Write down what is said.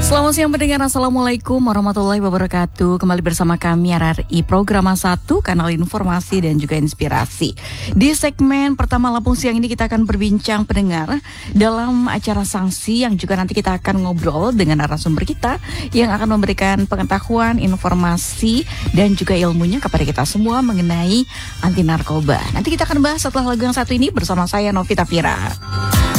Selamat siang pendengar, Assalamualaikum warahmatullahi wabarakatuh. Kembali bersama kami RRI Program 1, kanal informasi dan juga inspirasi. Di segmen pertama Lampung Siang ini kita akan berbincang pendengar dalam acara sanksi yang juga nanti kita akan ngobrol dengan narasumber kita yang akan memberikan pengetahuan, informasi dan juga ilmunya kepada kita semua mengenai anti narkoba. Nanti kita akan bahas setelah lagu yang satu ini bersama saya Novita Fira.